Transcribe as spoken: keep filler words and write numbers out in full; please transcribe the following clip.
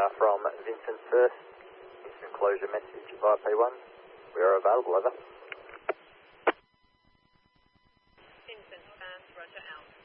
uh, from Vincent First. Instant closure message via P one. We are available, over. Vincent First, roger out.